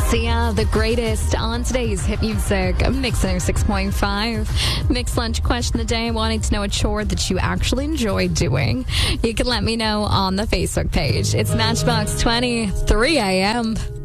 Sia, the greatest on today's hit music, Mix 6.5. Mix lunch question of the day, wanting to know a chore that you actually enjoy doing. You can let me know on the Facebook page. It's Matchbox 20, 3 a.m.